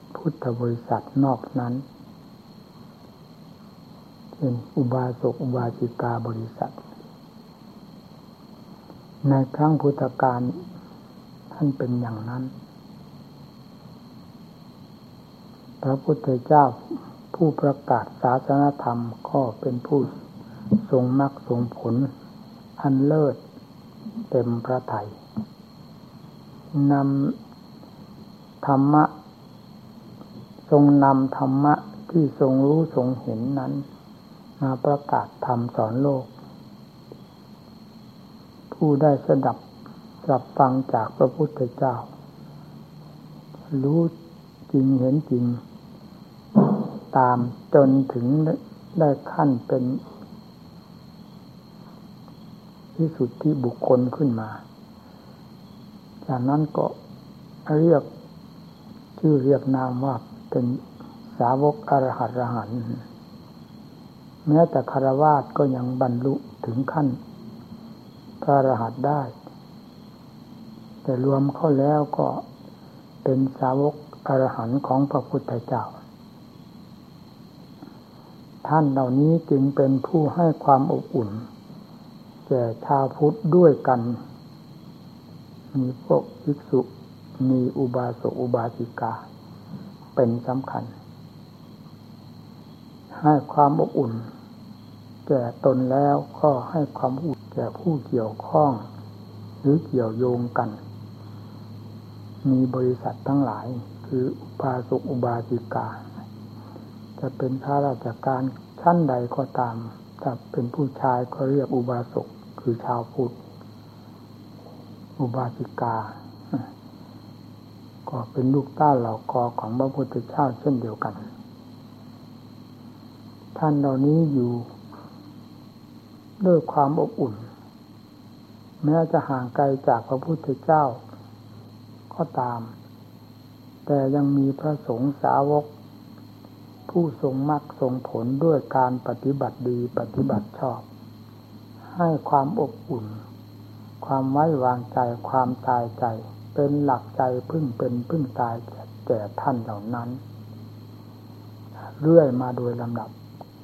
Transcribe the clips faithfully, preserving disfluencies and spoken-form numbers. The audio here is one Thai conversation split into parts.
พุทธบริษัทนอกนั้นเป็นอุบาสกอุบาสิกาบริษัทในครั้งพุทธกาลท่านเป็นอย่างนั้นพระพุทธเจ้าผู้ประกาศศาสนธรรมก็เป็นผู้ทรงมรรคทรงผลอันเลิศเต็มพระทัยนำธรรมะทรงนำธรรมะที่ทรงรู้ทรงเห็นนั้นมาประกาศธรรมสอนโลกผู้ได้สดับรับฟังจากพระพุทธเจ้ารู้จริงเห็นจริงตามจนถึงได้ขั้นเป็นที่สุดที่บุคคลขึ้นมาจากนั้นก็เรียกชื่อเรียกนามว่าเป็นสาวกอรหัตอรหันต์แม้แต่ฆราวาสก็ยังบรรลุถึงขั้นพระอรหันต์ได้แต่รวมเข้าแล้วก็เป็นสาวกอรหันต์ของพระพุทธเจ้าท่านเหล่านี้จึงเป็นผู้ให้ความอบอุ่นแก่ชาวพุทธด้วยกันมีพวกภิกษุมีอุบาสกอุบาสิกาเป็นสำคัญให้ความอบอุ่นแก่ตนแล้วก็ให้ความอุ่นแก่ผู้เกี่ยวข้องหรือเกี่ยวโยงกันมีบริษัททั้งหลายคืออุบาสกอุบาสิกาจะเป็นข้าราชการชั้นใดก็ตามถ้าเป็นผู้ชายก็เรียกอุบาสกคือชาวพุทธอุบาสิกาก็เป็นลูกต้าเหล่ากอของพระพุทธเจ้าเช่นเดียวกันท่านเหล่านี้อยู่ด้วยความอบอุ่นแม้จะห่างไกลจากพระพุทธเจ้าก็ตามแต่ยังมีพระสงฆ์สาวกผู้ทรงมรรคทรงผลด้วยการปฏิบัติดีปฏิบัติชอบให้ความอบอุ่นความไว้วางใจความตายใจเป็นหลักใจพึ่งเป็นพึ่งตายแก่ท่านเหล่านั้นเรื่อยมาโดยลำดับ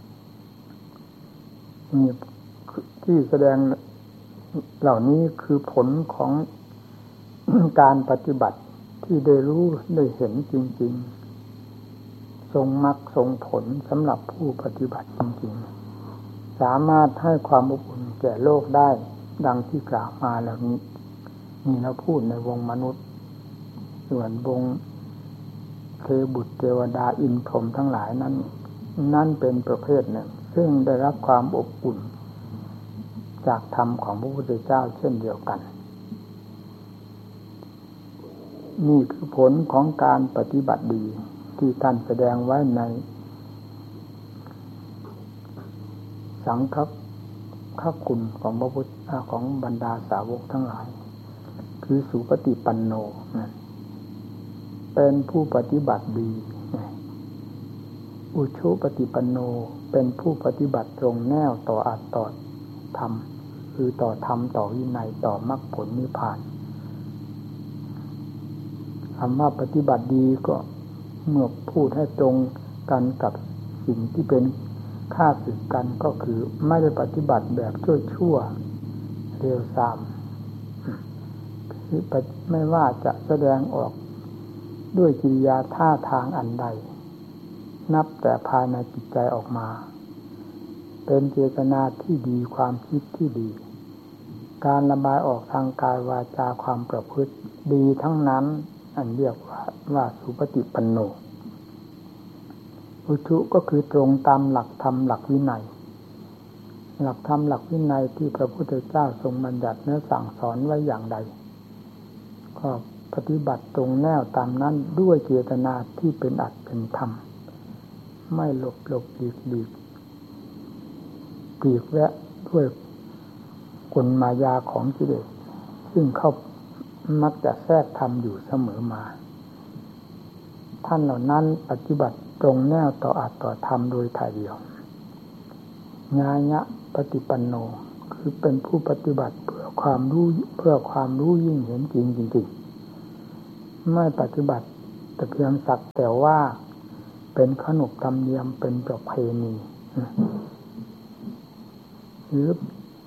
นี่ที่แสดงเหล่านี้คือผลของการปฏิบัติที่ได้รู้ได้เห็นจริงๆทรงมรรคทรงผลสำหรับผู้ปฏิบัติจริงๆสามารถให้ความอบอุ่นแก่โลกได้ดังที่กล่าวมาแล้วนี้นี่เราพูดในวงมนุษย์ส่วนวงเทวบุตรเทวดาอินทร์พรหมทั้งหลายนั้นนั่นเป็นประเภทหนึ่งซึ่งได้รับความอบอุ่นจากธรรมของพระพุทธเจ้าเช่นเดียวกันนี่คือผลของการปฏิบัติดีที่ท่านแสดงไว้ในสังฆคุณของพระพุทธของบรรดาสาวกทั้งหลายคือสุปฏิปันโนเป็นผู้ปฏิบัติดีอุชุปฏิปันโนเป็นผู้ปฏิบัติตรงแนวต่ออัตต่อธรรมคือต่อธรรมต่อวินัยต่อมรรคผลนิพพานคำว่าปฏิบัติดีก็เมื่อพูดให้ตรงกันกับสิ่งที่เป็นค่าศึกกันก็คือไม่ได้ปฏิบัติแบบชั่วๆเร็วซามไม่ว่าจะแสดงออกด้วยกิริยาท่าทางอันใดนับแต่ภายในจิตใจออกมาเป็นเจตนาที่ดีความคิดที่ดีการระบายออกทางกายวาจาความประพฤติดีทั้งนั้นอันเรียกว่าว่าสุปฏิปันโนอุชุก็คือตรงตามหลักธรรมหลักวินัยหลักธรรมหลักวินัยที่พระพุทธเจ้าทรงบัญญัติเนื้อสั่งสอนไว้อย่างใดก็ปฏิบัติตรงแนวตามนั้นด้วยเจตนาที่เป็นอัตเป็นธรรมไม่หลบหลบหลีกหลีกปลีกแวะด้วยกลมายาของกิเลสซึ่งเขามักจะแทรกทำอยู่เสมอมาท่านเหล่านั้นปฏิบัติตรงแนวต่ออัตต่อธรรมโดยถ่ายเดียวญาณปฏิปันโนคือเป็นผู้ปฏิบัติเพื่อความรู้เพื่อความรู้ยิ่งเห็นจริงจริงๆไม่ปฏิบัติแต่เพียงสักแต่ว่าเป็นขนบธรรมเนียมเป็นประเพณีหรือ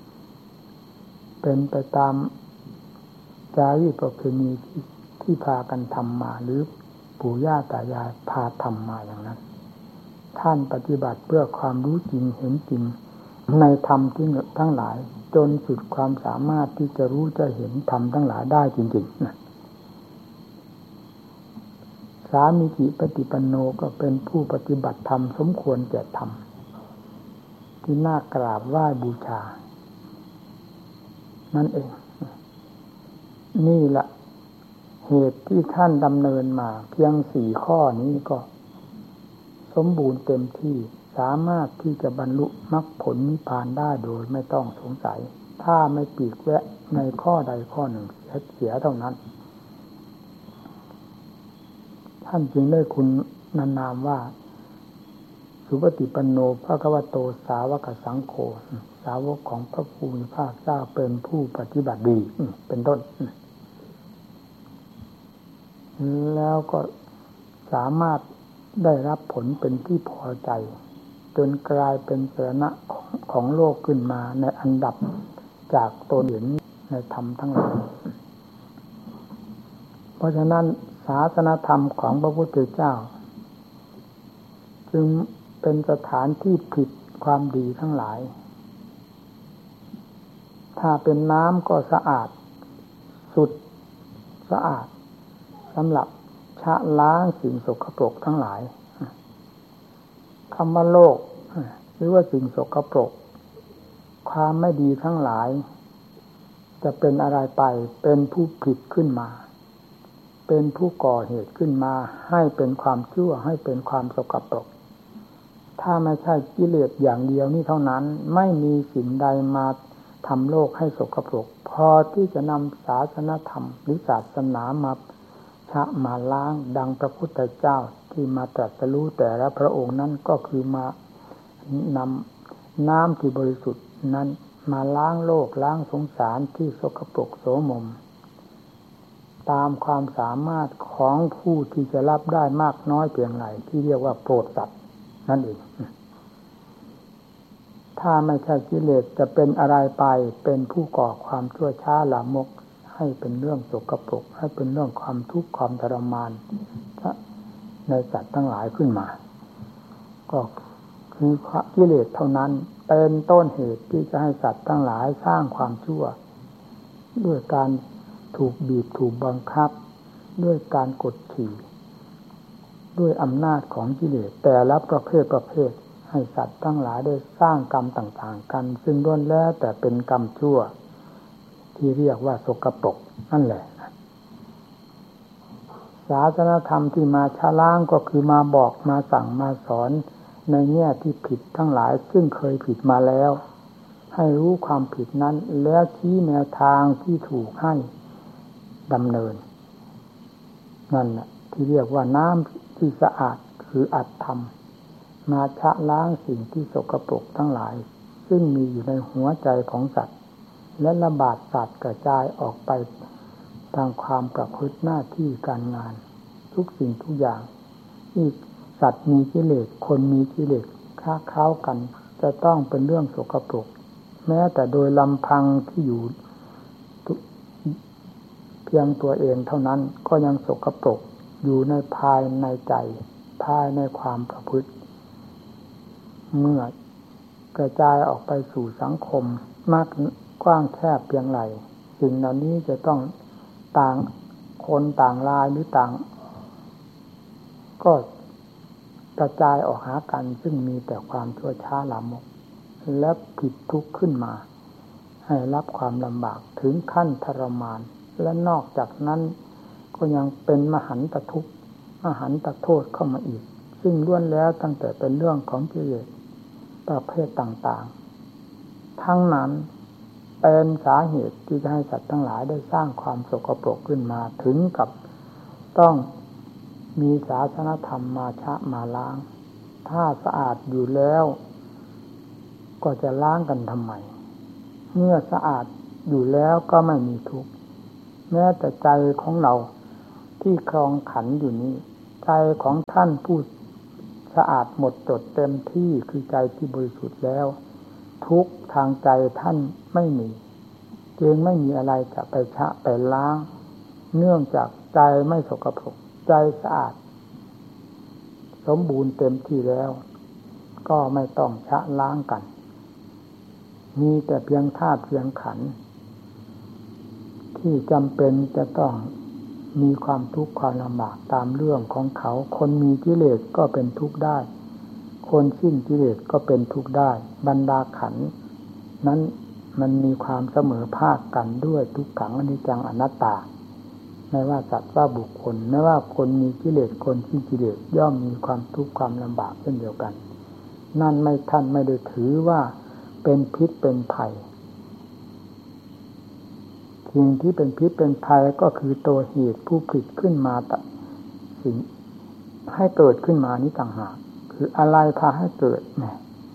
เป็นไปตามจารีตประเพณีที่ที่พากันทำมาหรือปู่ย่าตายายพาทำมาอย่างนั้นท่านปฏิบัติเพื่อความรู้จริงเห็นจริงในธรรมที่ทั้งหลายจนสุดความสามารถที่จะรู้จะเห็นธรรมทั้งหลายได้จริงๆนะสามีจิปฏิปันโนก็เป็นผู้ปฏิบัติธรรมสมควรแก่ธรรมที่น่ากราบไหว้บูชานั่นเองนี่แหละเหตุที่ท่านดำเนินมาเพียงสี่ข้อนี้ก็สมบูรณ์เต็มที่สามารถที่จะบรรลุมรรคผลนิพพานได้โดยไม่ต้องสงสัยถ้าไม่ปีกแวะในข้อใดข้อหนึ่งเสียเท่านั้นท่านจึงได้คุณนามว่าสุปฏิปันโนภควโตสาวกสังโฆสาวกของพระผู้มีพระภาคเจ้าเป็นผู้ปฏิบัติดีเป็นต้นแล้วก็สามารถได้รับผลเป็นที่พอใจจนกลายเป็นสรณะของของโลกขึ้นมาในอันดับจากตนเห็นในธรรมทั้งหลายเพราะฉะนั้นศาสนธรรมของพระพุทธเจ้าจึงเป็นสถานที่ผลิตความดีทั้งหลายถ้าเป็นน้ำก็สะอาดสุดสะอาดสำหรับชะล้างสิ่งสกปรกทั้งหลายคำว่าโลกหรือว่าสิ่งสกปรกความไม่ดีทั้งหลายจะเป็นอะไรไปเป็นผู้ผิดขึ้นมาเป็นผู้ก่อเหตุขึ้นมาให้เป็นความชั่วให้เป็นความสกปรกถ้าไม่ใช่กิเลสอย่างเดียวนี่เท่านั้นไม่มีสิ่งใดมาทำโลกให้สกปรกพอที่จะนำศาสนธรรมหรือศาสนามาชะมาล้างดังพระพุทธเจ้าที่มาตรัสรู้แต่ละพระองค์นั้นก็คือมานำน้ำที่บริสุทธิ์นั้นมาล้างโลกล้างสงสารที่สกปรกโสมมตามความสามารถของผู้ที่จะรับได้มากน้อยเพียงไรที่เรียกว่าโปรดสัตว์นั่นเองถ้าไม่ใช่กิเลสจะเป็นอะไรไปเป็นผู้ก่อความชั่วช้าลามกให้เป็นเรื่องสกปรกให้เป็นเรื่องความทุกข์ความทรมานในสัตว์ทั้งหลายขึ้นมาก็คือกิเลสเท่านั้นเป็นต้นเหตุที่จะให้สัตว์ทั้งหลายสร้างความชั่วด้วยการถูกบีบถูกบังคับด้วยการกดขี่ด้วยอำนาจของกิเลสแต่ละประเภทประเภทให้สัตว์ทั้งหลายได้สร้างกรรมต่างๆกันซึ่งล้วนแล้วแต่เป็นกรรมชั่วที่เรียกว่าสกปรกนั่นแหละศาสนธรรมที่มาชะล้างก็คือมาบอกมาสั่งมาสอนในแง่ที่ผิดทั้งหลายซึ่งเคยผิดมาแล้วให้รู้ความผิดนั้นแล้วชี้แนวทางที่ถูกให้ดำเนินนั่นแหละที่เรียกว่าน้ำที่สะอาดคืออัตธรรมมาชะล้างสิ่งที่สกปรกทั้งหลายซึ่งมีอยู่ในหัวใจของสัตว์และระบาดสัตว์กระจายออกไปทางความประพฤติหน้าที่การงานทุกสิ่งทุกอย่างที่สัตว์มีกิเลสคนมีกิเลสค้าเข้ากันจะต้องเป็นเรื่องสกปรกแม้แต่โดยลำพังที่อยู่เพียงตัวเองเท่านั้นก็ยังสกปรกอยู่ในภายในใจภายในความประพฤติเมื่อกระจายออกไปสู่สังคมมากกว้างแคบเพียงไรสิ่งเหล่านี้จะต้องต่างคนต่างลายหรือต่างก็กระจายออกหากันซึ่งมีแต่ความชั่วช้าลามกและผิดทุกข์ขึ้นมาให้รับความลำบากถึงขั้นทรมานและนอกจากนั้นก็ยังเป็นมหันตทุกข์มหันตโทษเข้ามาอีกซึ่งล้วนแล้วตั้งแต่เป็นเรื่องของกิเลสประเภทต่างๆทั้งนั้นเป็นสาเหตุที่จะให้สัตว์ทั้งหลายได้สร้างความสกปรกขึ้นมาถึงกับต้องมีศาสนธรรมมาชะมาล้างถ้าสะอาดอยู่แล้วก็จะล้างกันทำไมเมื่อสะอาดอยู่แล้วก็ไม่มีทุกข์แม้แต่ใจของเราที่ครองขันอยู่นี้ใจของท่านผู้สะอาดหมดจดเต็มที่คือใจที่บริสุทธิ์แล้วทุกทางใจท่านไม่มีจึงไม่มีอะไรจะไปชะไปล้างเนื่องจากใจไม่สกปรกใจสะอาดสมบูรณ์เต็มที่แล้วก็ไม่ต้องชะล้างกันมีแต่เพียงธาตุเพียงขันธ์ที่จำเป็นจะต้องมีความทุกข์ความลำบากตามเรื่องของเขาคนมีกิเลสก็เป็นทุกข์ได้คนสิ้นกิเลสก็เป็นทุกข์ได้บรรดาขันธ์นั้นมันมีความเสมอภาคกันด้วยทุกขังอนิจจังอนัตตาไม่ว่าสัตว์ว่าบุคคลไม่ว่าคนมีกิเลสคนสิ้นกิเลสย่อมมีความทุกข์ความลำบากเช่นเดียวกันนั่นไม่ท่านไม่ได้ถือว่าเป็นพิษเป็นภัยสิ่งที่เป็นพิษเป็นภัยก็คือตัวเหตุผู้ผลิตขึ้นมาแต่สิ่งให้เกิดขึ้นมานี้ต่างหากคืออะไรพาให้เกิดเนี่ย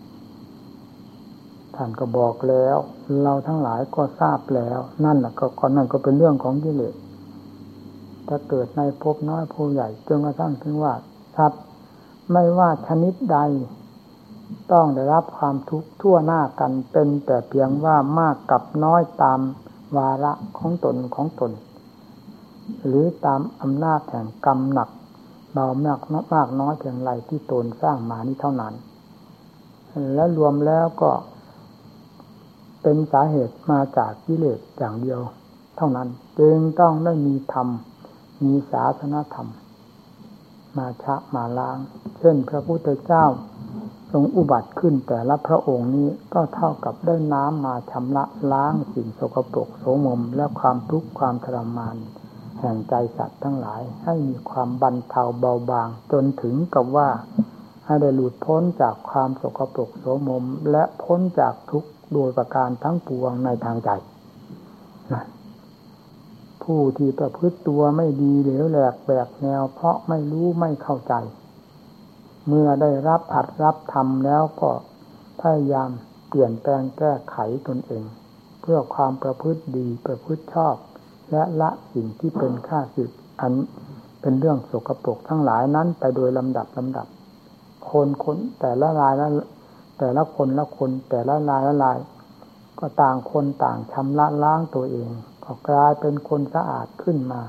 ท่านก็บอกแล้วเราทั้งหลายก็ทราบแล้วนั่นแหละก็ก่อนนั่นก็เป็นเรื่องของกิเลสถ้าเกิดในภพน้อยภพใหญ่จนกระทั่งถึงว่าสัตว์ไม่ว่าชนิดใดต้องได้รับความทุกข์ทั่วหน้ากันเป็นแต่เพียงว่ามากกับน้อยตามวาระของตนของตนหรือตามอำนาจแห่งกรรมหนักเบามากมากน้อยเพียงไรที่ตนสร้างมานี้เท่านั้นและรวมแล้วก็เป็นสาเหตุมาจากกิเลสอย่างเดียวเท่านั้นจึงต้องได้มีธรรมมีศาสนธรรมมาชะมาล้างเช่นพระพุทธเจ้าทรงอุบัติขึ้นแต่ละพระองค์นี้ก็เท่ากับได้น้ำมาชำระล้างสิ่งสกปรกโสมมและความทุกข์ความทรมานแห่งใจสัตว์ทั้งหลายให้มีความบรรเทาเบาบางจนถึงกับว่าให้ได้หลุดพ้นจากความสกปรกโสมมและพ้นจากทุกข์โดยประการทั้งปวงในทางใจนะผู้ที่ประพฤติตัวไม่ดีเหลวแหลกแบกแนวเพราะไม่รู้ไม่เข้าใจเมื่อได้รับอัดรับทำแล้วก็พยายามเปลี่ยนแปลงแก้ไขตนเองเพื่อความประพฤติดีประพฤติชอบและละสิ่งที่เป็นข้าศึกอันเป็นเรื่องสกปรกทั้งหลายนั้นไปโดยลำดับลำดับคนคนแต่ละรายละแต่ละคนละคนแต่ละรายละรายก็ต่างคนต่างชำระล้างตัวเองก็กลายเป็นคนสะอาดขึ้นมา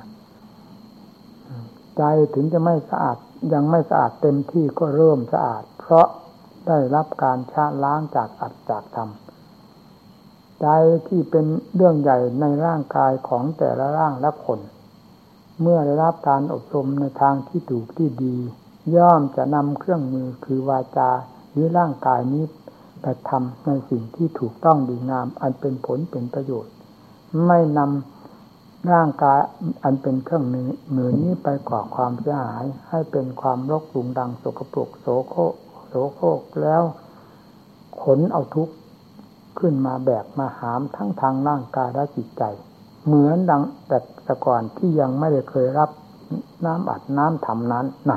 ใจถึงจะไม่สะอาดยังไม่สะอาดเต็มที่ก็เริ่มสะอาดเพราะได้รับการชะล้างจากอัตจากธรรมใจที่เป็นเรื่องใหญ่ในร่างกายของแต่ละร่างและคนเมื่อได้รับการอบรมในทางที่ถูกที่ดีย่อมจะนำเครื่องมือคือวาจาหรือร่างกายนี้ไปทำในสิ่งที่ถูกต้องดีงามอันเป็นผลเป็นประโยชน์ไม่นำร่างกายอันเป็นเครื่องมือนี้ไปก่อความเสียหายให้เป็นความรกรุงรังสกปรกโสโครกโสโครกแล้วขนเอาทุกข์ขึ้นมาแบกมาหามทั้งทางร่างกายและจิตใจเหมือนดังแต่แต่ก่อนที่ยังไม่ได้เคยรับน้ำอัดน้ำทำนั้นนั่น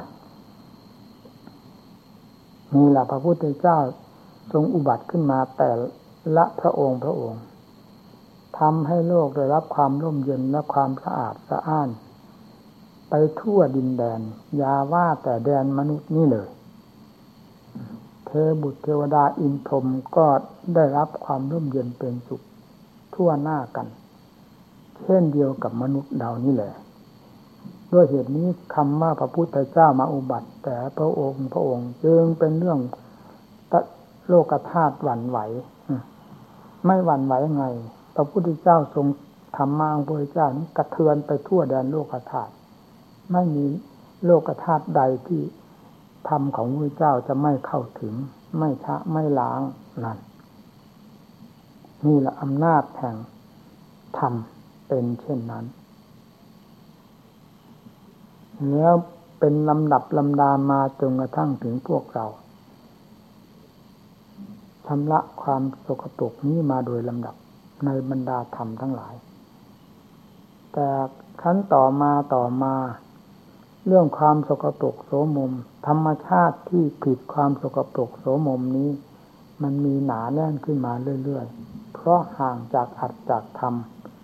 นี่แหละพระพุทธเจ้าทรงอุบัติขึ้นมาแต่ละพระองค์พระองค์ทำให้โลกได้รับความร่มเย็นและความสะอาดสะอ้านไปทั่วดินแดนอย่าว่าแต่แดนมนุษย์นี่เลยเทพบุตรเทวดาอินทร์พรหมก็ได้รับความร่มเย็นเป็นสุขทั่วหน้ากันเช่นเดียวกับมนุษย์เรานี่แหละด้วยเหตุนี้คำว่าพระพุทธเจ้ามาอุบัติแต่พระองค์พระองค์จึงเป็นเรื่องโลกธาตุหวั่นไหวไม่หวั่นไหวไงพระพุทธเจ้าทรงธรรมะของพระพุทธเจ้านี้กระเทือนไปทั่วแดนโลกธาตุไม่มีโลกธาตุใดที่ธรรมของพระพุทธเจ้าจะไม่เข้าถึงไม่ชะไม่ล้างนั่นนี่แหละอำนาจแห่งธรรมเป็นเช่นนั้นแล้วเป็นลำดับลำดามาจนกระทั่งถึงพวกเราชำระความสกปรกนี้มาโดยลำดับในบรรดาธรรมทั้งหลายแต่ขั้นต่อมาต่อมาเรื่องความสกปรกโสมมธรรมชาติที่ผิดความสกปรกโสมมนี้มันมีหนาแน่นขึ้นมาเรื่อยๆเพราะห่างจากอัตจากธรรม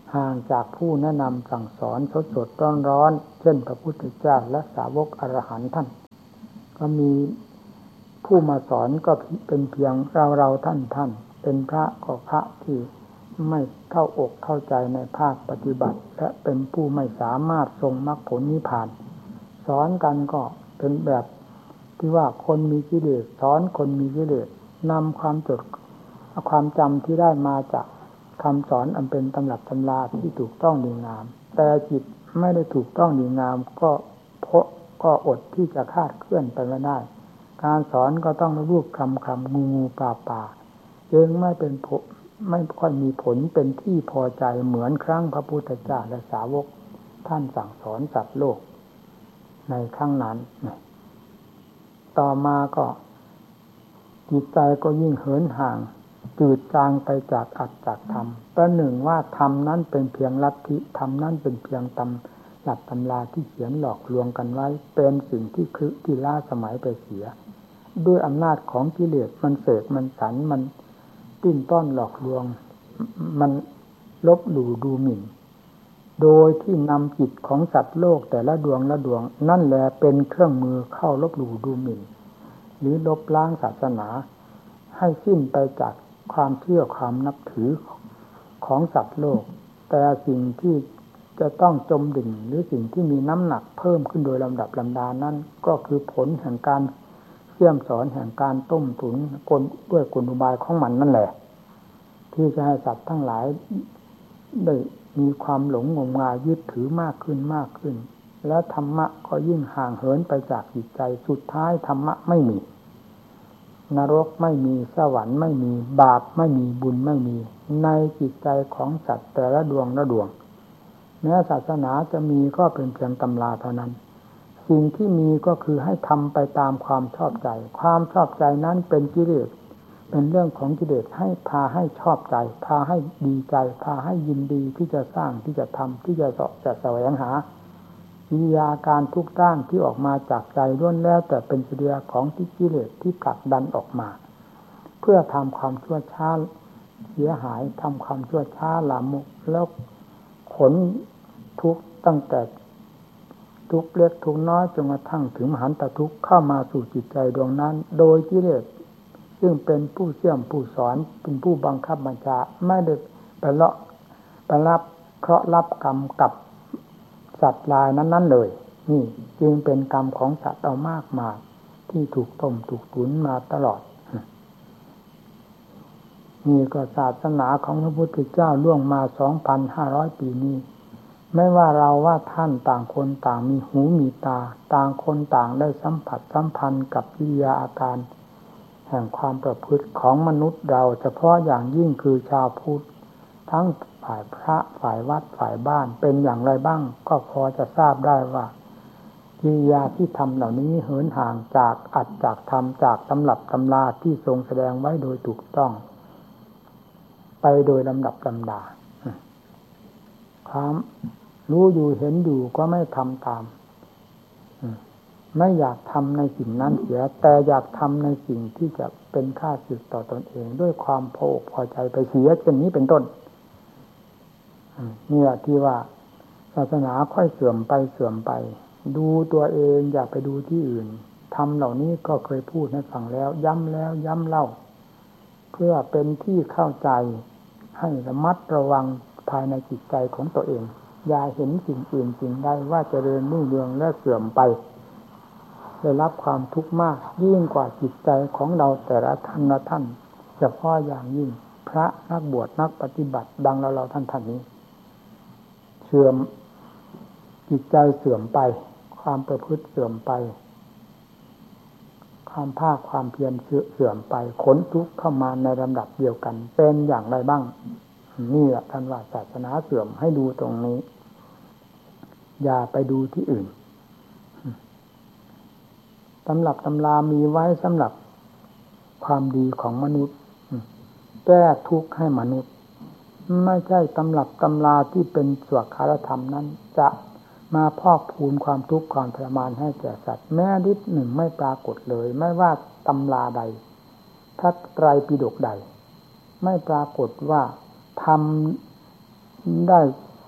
ห่างจากผู้แนะนำสั่งสอนสดสดร้อนร้อนเช่นพระพุทธเจ้าและสาวกอรหันต์ท่านก็มีผู้มาสอนก็เป็นเพียงเราเราท่านท่านเป็นพระก็พระที่ไม่เข้าอกเข้าใจในภาคปฏิบัติและเป็นผู้ไม่สามารถทรงมรรคผลนิพพานสอนกันก็เป็นแบบที่ว่าคนมีกิเลสสอนคนมีกิเลสนำความจดความจำที่ได้มาจากคำสอนอันเป็นตำรับตำราที่ถูกต้องดีงามแต่จิตไม่ได้ถูกต้องดีงามก็เพราะก็อดที่จะคลาดเคลื่อนไปไม่ได้การสอนก็ต้องรูปคำคำงูงูปลาปลาจึงไม่เป็นไม่ค่อยมีผลเป็นที่พอใจเหมือนครั้งพระพุทธเจ้าและสาวกท่านสั่งสอนสัตว์โลกในครั้งนั้นต่อมาก็จิตใจก็ยิ่งเหินห่างจืดจางไปจากอัตจากธรรมประหนึ่งว่าธรรมนั้นเป็นเพียงลัทธิธรรมนั้นเป็นเพียงตำหลักตำราที่เขียนหลอกลวงกันไว้เป็นสิ่งที่คือที่ล้าสมัยไปเสียด้วยอำนาจของกิเลสมันเสกมันสันมันติ้นต้อนหลอกลวงมันลบหลู่ดูหมิ่นโดยที่นำจิตของสัตว์โลกแต่ละดวงละดวงนั่นแหละเป็นเครื่องมือเข้าลบหลู่ดูหมิ่นหรือลบล้างศาสนาให้สิ้นไปจากความเชื่อความนับถือของสัตว์โลกแต่สิ่งที่จะต้องจมดิ่งหรือสิ่งที่มีน้ำหนักเพิ่มขึ้นโดยลำดับลำดานั้นก็คือผลแห่งการเสี่ยมสอนแห่งการต้มตุ๋นกลด้วยกลอุบายของมันนั่นแหละที่จะให้สัตว์ทั้งหลายได้มีความหลงงมงายยึดถือมากขึ้นมากขึ้นและธรรมะก็ยิ่งห่างเหินไปจากจิตใจสุดท้ายธรรมะไม่มีนรกไม่มีสวรรค์ไม่มีบาปไม่มีบุญไม่มีในจิตใจของสัตว์แต่ละดวงละดวงแม้ศาสนาจะมีก็เป็นเพียงตำราเท่านั้นสิ่งที่มีก็คือให้ทำไปตามความชอบใจความชอบใจนั้นเป็นกิเลสเป็นเรื่องของกิเลสให้พาให้ชอบใจพาให้ดีใจพาให้ยินดีที่จะสร้างที่จะทำที่จะเสาะจะแสวงหาวิทยาการทุกด้านที่ออกมาจากใจล้วนแล้วแต่เป็นกิเลสของที่กิเลสที่ผลักดันออกมาเพื่อทำความชั่วช้าเสียหายทำความชั่วช้าลามกแล้วขนทุกข์ตั้งแต่ทุกข์เล็กทุกข์น้อยจนกระทั่งถึงมหันตทุกข์เข้ามาสู่จิตใจดวงนั้นโดยกิเลสซึ่งเป็นผู้เสี่ยมผู้สอนเป็นผู้บังคับบัญชาไม่ได้ไปเลาะไปรับเคราะห์รับกรรมกับสัตว์ลายนั้นๆเลยนี่จึงเป็นกรรมของสัตว์เอามากมายที่ถูกต้มถูกตุ๋นมาตลอดนี่ก็ศาสนาของพระพุทธเจ้าล่วงมา สองพันห้าร้อย ปีนี้ไม่ว่าเราว่าท่านต่างคนต่างมีหูมีตาต่างคนต่างได้สัมผัสสัมพันธ์กับกิริยาอาการแห่งความประพฤติของมนุษย์เราเฉพาะอย่างยิ่งคือชาวพุทธทั้งฝ่ายพระฝ่ายวัดฝ่ายบ้านเป็นอย่างไรบ้างก็พอจะทราบได้ว่ากิริยาที่ทำเหล่านี้เหินห่างจากอัตจากธรรมจากตำรับตำราที่ทรงแสดงไว้โดยถูกต้องไปโดยลำดับลำดาความรู้อยู่เห็นอยู่ก็ไม่ทำตามไม่อยากทำในสิ่งนั้นเสียแต่อยากทำในสิ่งที่จะเป็นค่าศึกต่อตนเองด้วยความพออกพอใจไปเสียเช่นนี้เป็นต้นนี่แหละที่ว่าศาสนาค่อยเสื่อมไปเสื่อมไปดูตัวเองอย่าไปดูที่อื่นทำเหล่านี้ก็เคยพูดให้ฟังแล้วย้ำแล้วย้ำเล่าเพื่อเป็นที่เข้าใจให้ระมัดระวังภายในจิตใจของตัวเองอย่าเห็นสิ่งอื่นสิ่งใดว่าเจริญรุ่งเรืองและเสื่อมไปได้รับความทุกข์มากยิ่งกว่าจิตใจของเราแต่ละท่านละท่านเฉพาะอย่างยิ่งพระนักบวชนักปฏิบัติดังเราเราท่านท่านนี้เสื่อมจิตใจเสื่อมไปความประพฤติเสื่อมไปความภาคความเพียรเสื่อมไปขนทุกข์เข้ามาในลำดับเดียวกันเป็นอย่างไรบ้างนี่แหละท่านว่าศาสนาเสื่อมให้ดูตรงนี้อย่าไปดูที่อื่นตำรับตำรามีไว้สำหรับความดีของมนุษย์แก้ทุกข์ให้มนุษย์ไม่ใช่ตำรับตำราที่เป็นสวขาธรรมนั้นจะมาพอกพูนความทุกข์ความทรมานให้แก่สัตว์แม้นิดหนึ่งไม่ปรากฏเลยไม่ว่าตำราใดพระไตรปิฎกใดไม่ปรากฏว่าทได้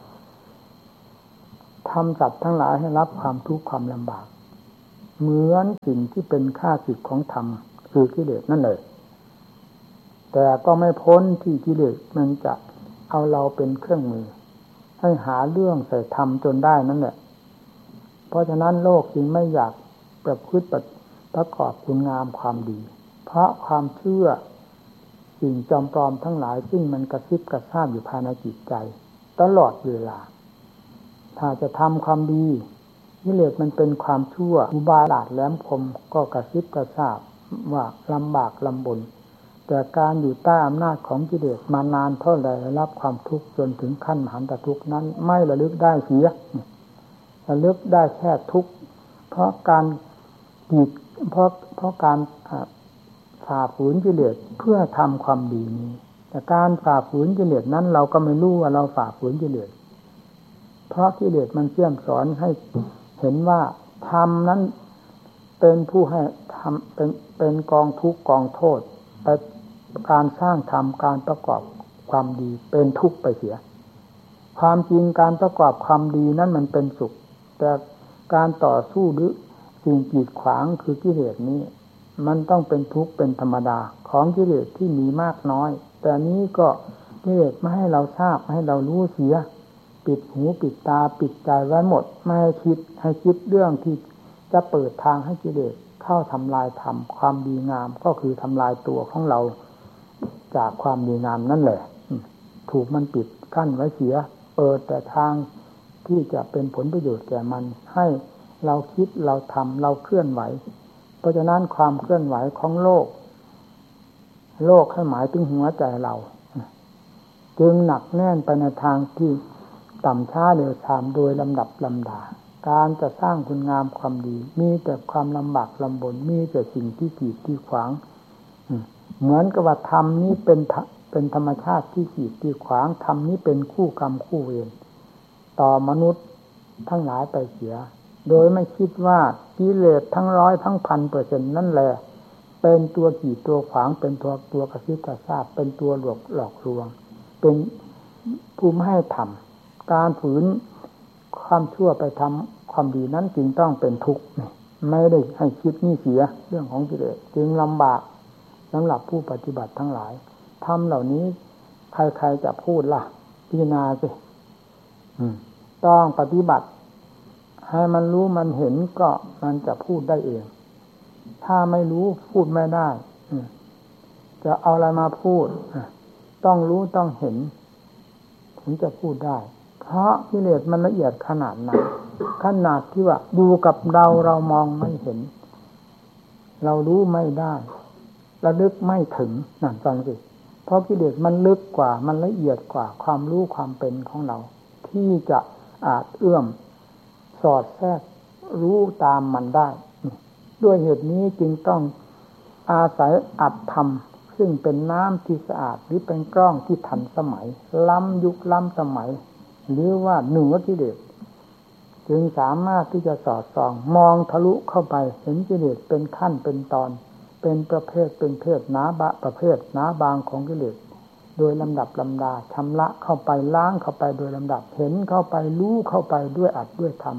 ทำสัตว์ทั้งหลายให้รับความทุกข์ความลำบากเหมือนสิ่งที่เป็นข้าศึกของธรรมคือกิเลสนั่นเลยแต่ก็ไม่พ้นที่กิเลสมันจะเอาเราเป็นเครื่องมือให้หาเรื่องใส่ธรรมจนได้นั่นแหละเพราะฉะนั้นโลกจึงไม่อยากประพฤติประกอบคุณงามความดีเพราะความเชื่อสิ่งจอมปลอมทั้งหลายซึ่งมันกระซิบกระซาบอยู่ภายในจิตใจตลอดเวลาถ้าจะทำความดีกิเลสมันเป็นความชั่วอุบายหลาดแหลมคมก็กระซิบกระซาบว่าลำบากลำบนแต่การอยู่ใต้อำนาจของกิเลสมานานเท่าไหร่รับความทุกข์จนถึงขั้นมหันตทุกข์นั้นไม่ระลึกได้เสียระลึกได้แค่ทุกข์เพราะการกีดเพราะเพราะการฝ่าฝืนกิเลสเพื่อทำความดีนี้แต่การฝ่าฝืนกิเลสนั้นเราก็ไม่รู้ว่าเราฝ่าฝืนกิเลสเพราะกิเลสมันเชื่อมสอนให้เห็นว่าธรรมนั้นเป็นผู้ให้ทำเป็นเป็นกองทุกข์กองโทษแต่การสร้างธรรมการประกอบความดีเป็นทุกข์ไปเสียความจริงการประกอบความดีนั้นมันเป็นสุขแต่การต่อสู้หรือสิ่งกีดขวางคือกิเลสนี้มันต้องเป็นทุกข์เป็นธรรมดาของกิเลสที่มีมากน้อยแต่นี้ก็กิเลสไม่ให้เราทราบไม่ให้เรารู้เสียปิดหูปิดตาปิดใจไว้หมดไม่ให้คิดให้คิดเรื่องที่จะเปิดทางให้กิเลสเข้าทำลายธรรมความดีงามก็คือทำลายตัวของเราจากความดีงามนั่นแหละถูกมันปิดกั้นไว้เสียเปิดแต่ทางที่จะเป็นผลประโยชน์แก่มันให้เราคิดเราทำเราเคลื่อนไหวเพราะฉะนั้นความเคลื่อนไหวของโลกโลกให้หมายถึงหัวใจเราจึงหนักแน่นไปในทางที่ต่ำช้าเร็วช้าโดยลำดับลำดาการจะสร้างคุณงามความดีมีแต่ความลำบากลำบนมีแต่สิ่งที่กีดที่ขวางเหมือนกับว่าธรรมนี้เป็นเป็นธรรมชาติที่กีดที่ขวางธรรมนี้เป็นคู่กรรมคู่เวรต่อมนุษย์ทั้งหลายไปเสียโดยไม่คิดว่ากิเลสทั้งร้อยทั้งพันเปอร์เซ็นต์นั่นแหละเป็นตัวกีดตัวขวางเป็นตัวตัวกระซิบกระซาบเป็นตัวหลอกหลอกลวงเป็นผู้ไม่ให้ทำการฝืนความชั่วไปทำความดีนั้นจึงต้องเป็นทุกข์ไม่ได้ให้คิดนี่เสียเรื่องของกิเลสจึงลำบากสำหรับผู้ปฏิบัติทั้งหลายทำเหล่านี้ใครๆจะพูดล่ะพิจารณาสิต้องปฏิบัติให้มันรู้มันเห็นก็มันจะพูดได้เองถ้าไม่รู้พูดไม่ได้จะเอาอะไรมาพูดต้องรู้ต้องเห็นถึงจะพูดได้เพราะกิเลสมันละเอียดขนาดนั้นขนาดที่ว่าอยู่กับเราเรามองไม่เห็นเรารู้ไม่ได้ระลึกไม่ถึงนั่นฟังสิเพราะกิเลสมันลึกกว่ามันละเอียดกว่าความรู้ความเป็นของเราที่จะอาจเอื้อมสอดแทรกรู้ตามมันได้ด้วยเหตุนี้จึงต้องอาศัยอัตธรรมซึ่งเป็นน้ำที่สะอาดหรือเป็นกล้องที่ทันสมัยล้ำยุคล้ำสมัยหรือว่าเหนือกิเลสจึงสามารถที่จะสอดส่องมองทะลุเข้าไปเห็นกิเลสเป็นขั้นเป็นตอนเป็นประเภทเป็นเพศหนาบะประเภทหนาบางของกิเลสโดยลำดับลำดาชำระเข้าไปล้างเข้าไปโดยลำดับเห็นเข้าไปรู้เข้าไปด้วยอัดด้วยธรรม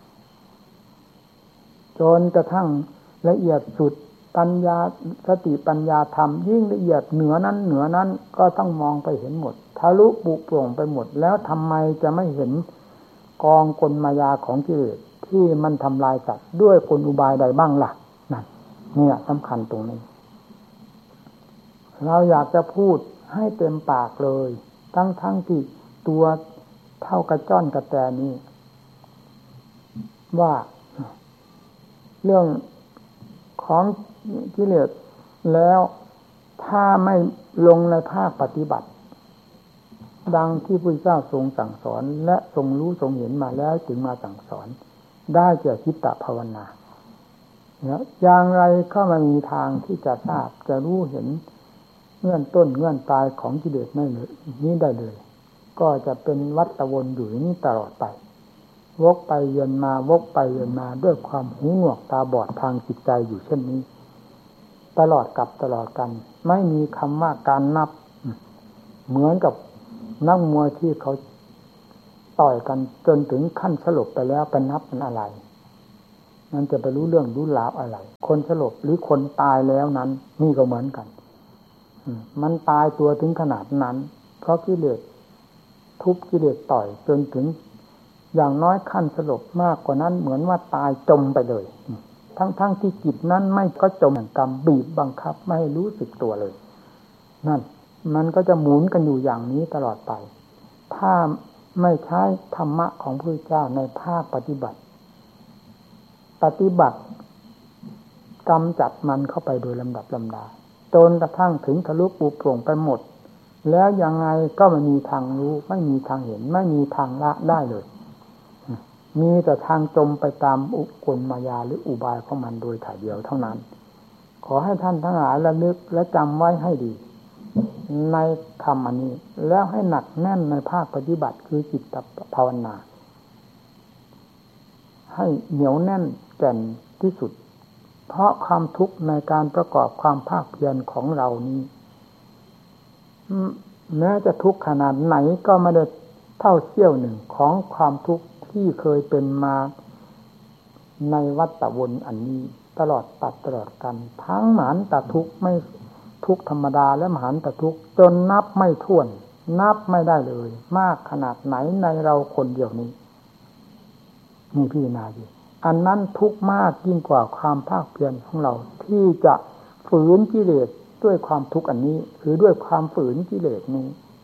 จนกระทั่งละเอียดสุดปัญญาสติปัญญาธรรมยิ่งละเอียดเหนือนั้นเหนือนั้นก็ต้องมองไปเห็นหมดทะลุปุโปร่งไปหมดแล้วทำไมจะไม่เห็นกองกลมายาของกิเลสที่มันทำลายสัตว์ด้วยกลอุบายใดบ้างล่ะนั่นเนี่ยสำคัญตรงนี้เราอยากจะพูดให้เต็มปากเลยทั้งทั้งที่ตัวเท่ากระจ้อนกระแตนี้ว่าเรื่องของกิเลสแล้วถ้าไม่ลงในภาคปฏิบัติดังที่พระพุทธเจ้าทรงสั่งสอนและทรงรู้ทรงเห็นมาแล้วจึงมาสั่งสอนได้แก่จิตตภาวนาเนี่ยอย่างไรก็ไม่มีทางที่จะทราบจะรู้เห็นเงื่อนต้นเงื่อนปลายของกิเลสนี้ได้เลยก็จะเป็นวัฏวนอยู่อย่างนี้ตลอดไปวกไปเวียนมาวกไปเวียนมาด้วยความหูหนวกตาบอดทางจิตใจอยู่เช่นนี้ตลอดกับตลอดกันไม่มีคำว่าการนับเหมือนกับนักมวยที่เขาต่อยกันจนถึงขั้นสลบไปแล้วไปนับมันอะไรมันจะไปรู้เรื่องรู้ราวอะไรคนสลบหรือคนตายแล้วนั้นนี่ก็เหมือนกันมันตายตัวถึงขนาดนั้นเพราะกิเลสทุบกิเลสต่อยจนถึงอย่างน้อยขั้นสลบมากกว่านั้นเหมือนว่าตายจมไปเลยทั้งๆที่จิตนั้นไม่ก็จมแห่งกรรมบีบบังคับไม่ให้รู้สึกตัวเลยนั่นมันก็จะหมุนกันอยู่อย่างนี้ตลอดไปถ้าไม่ใช้ธรรมะของพระพุทธเจ้าในภาคปฏิบัติปฏิบัติกำจัดมันเข้าไปโดยลำดับลำดาจนกระทั่งถึงทะลุปูโปร่งไปหมดแล้วยังไงก็ไม่มีทางรู้ไม่มีทางเห็นไม่มีทางละได้เลยมีแต่ทางจมไปตามอุกลมายาหรืออุบายของมันโดยถ่ายเดียวเท่านั้นขอให้ท่านทั้งหลายระลึกและจำไว้ให้ดีในธรรมอันนี้แล้วให้หนักแน่นในภาคปฏิบัติคือจิตภาวนาให้เหนียวแน่นแก่นที่สุดเพราะความทุกข์ในการประกอบความภาคเพียรของเรานี้แม้จะทุกข์ขนาดไหนก็ไม่ได้เท่าเสี้ยวหนึ่งของความทุกข์ที่เคยเป็นมาในวัฏวนอันนี้ตลอดตัดตลอดกันทั้งมหันตทุกข์ไม่ทุกข์ธรรมดาและมหันตทุกข์จนนับไม่ถ้วนนับไม่ได้เลยมากขนาดไหนในเราคนเดียวนี้นี่พี่นาดีอันนั้นทุกข์มากยิ่งกว่าความภาคเพียรของเราที่จะฝืนกิเลสด้วยความทุกข์อันนี้หรือด้วยความฝืนกิเลสนี้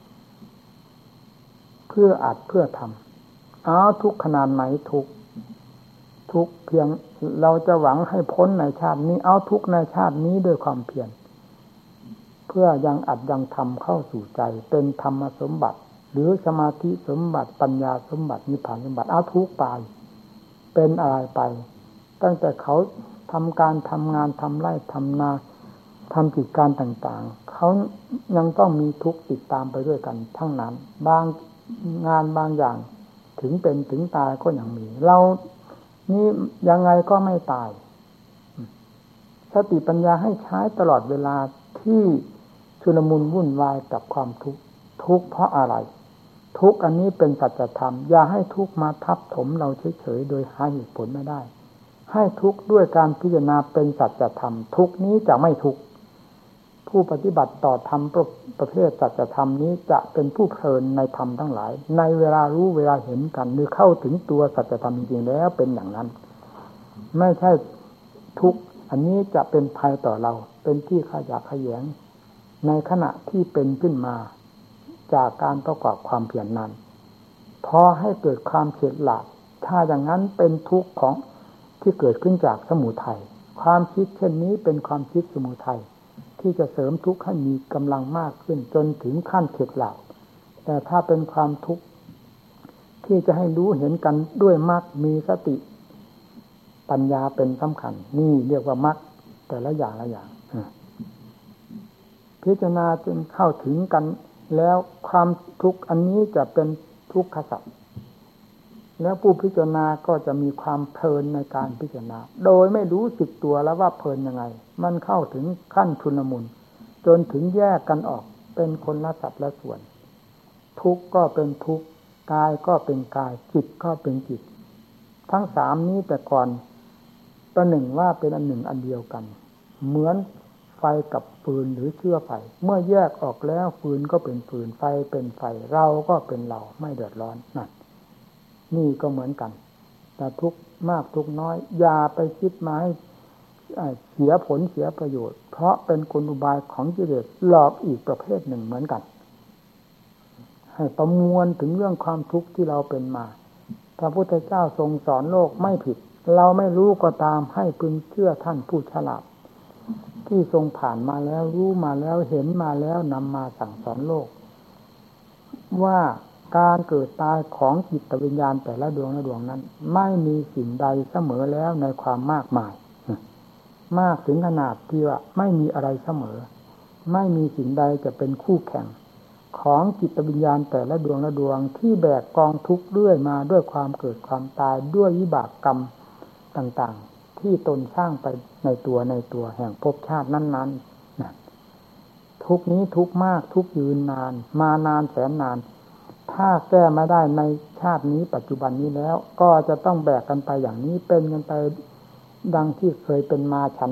เพื่ออัดเพื่อทำเอาทุกข์ขนาดไหนทุกข์ทุกข์เพียงเราจะหวังให้พ้นในชาตินี้เอาทุกข์ในชาตินี้ด้วยความเพียรเพื่อยังอัดยังทำเข้าสู่ใจเป็นธรรมสมบัติหรือสมาธิสมบัติปัญญาสมบัตินิพพานสมบัติเอาทุกข์ไปเป็นอะไรไปตั้งแต่เขาทำการทำงานทำไร่ทำนาทำกิจการต่างๆเขายังต้องมีทุกข์ติดตามไปด้วยกันทั้งนั้นบางงานบางอย่างถึงเป็นถึงตายก็ยังมีเรานี่ยังไงก็ไม่ตายสติปัญญาให้ใช้ตลอดเวลาที่ชุลมุนวุ่นวายกับความทุกข์ทุกข์เพราะอะไรทุกข์อันนี้เป็นสัจธรรมอย่าให้ทุกข์มาทับถมเราเฉยๆโดยหาเหตุผลไม่ได้ให้ทุกข์ด้วยการพิจารณาเป็นสัจธรรมทุกข์นี้จะไม่ทุกข์ผู้ปฏิบัติต่อธรรมประเภทสัจธรรมนี้จะเป็นผู้เพลินในธรรมทั้งหลายในเวลารู้เวลาเห็นกันหรือเข้าถึงตัวสัจธรรมจริงๆแล้วเป็นอย่างนั้นไม่ใช่ทุกข์อันนี้จะเป็นภัยต่อเราเป็นที่ขยะแขยงในขณะที่เป็นขึ้นมาจากการประกอบความเพียรนั้นพอให้เกิดความเฉลียวฉลาดถ้าอย่างนั้นเป็นทุกข์ของที่เกิดขึ้นจากสมุทัยความคิดเช่นนี้เป็นความคิดสมุทัยที่จะเสริมทุกข์ให้มีกำลังมากขึ้นจนถึงขั้นเฉลียวฉลาดแต่ถ้าเป็นความทุกข์ที่จะให้รู้เห็นกันด้วยมรรคมีสติปัญญาเป็นสำคัญนี่เรียกว่ามรรคแต่ละอย่างละอย่างพิจารณาจนเข้าถึงกันแล้วความทุกข์อันนี้จะเป็นทุกขสัจแล้วผู้พิจารณาก็จะมีความเพลินในการพิจารณาโดยไม่รู้สึกตัวแล้วว่าเพลินยังไงมันเข้าถึงขั้นชุลมุนจนถึงแยกกันออกเป็นคนละสัดละส่วนทุกข์ก็เป็นทุกข์กายก็เป็นกายจิตก็เป็นจิตทั้งสามนี้แต่ก่อนประหนึ่งว่าเป็นอันหนึ่งอันเดียวกันเหมือนไฟกับฟืนหรือเชื้อไฟเมื่อแยกออกแล้วฟืนก็เป็นฟืนไฟเป็นไฟเราก็เป็นเราไม่เดือดร้อนนั่นนี่ก็เหมือนกันแต่ทุกข์มากทุกข์น้อยอย่าไปคิดมาให้เสียผลเสียประโยชน์เพราะเป็นกลอุบายของกิเลสหลอกอีกประเภทหนึ่งเหมือนกันให้ประมวลถึงเรื่องความทุกข์ที่เราเป็นมาพระพุทธเจ้าทรงสอนโลกไม่ผิดเราไม่รู้ก็ตามให้พึงเชื่อท่านผู้ฉลาดที่ทรงผ่านมาแล้วรู้มาแล้วเห็นมาแล้วนำมาสั่งสอนโลกว่าการเกิดตายของจิตวิญญาณแต่ละดวงละดวงนั้นไม่มีสิ่งใดเสมอแล้วในความมากมายมากถึงขนาดที่ว่าไม่มีอะไรเสมอไม่มีสิ่งใดจะเป็นคู่แข่งของจิตวิญญาณแต่ละดวงละดวงที่แบกกองทุกข์เรื่อยมาด้วยความเกิดความตายด้วยวิบากกรรมต่างๆที่ตนสร้างไปในตัวในตัวแห่งภพชาตินั้นๆนะทุกนี้ทุกมากทุกยืนนานมานานแสนนานถ้าแก้ไม่ได้ในชาตินี้ปัจจุบันนี้แล้วก็จะต้องแบกกันไปอย่างนี้เป็นกันไปดังที่เคยเป็นมาฉัน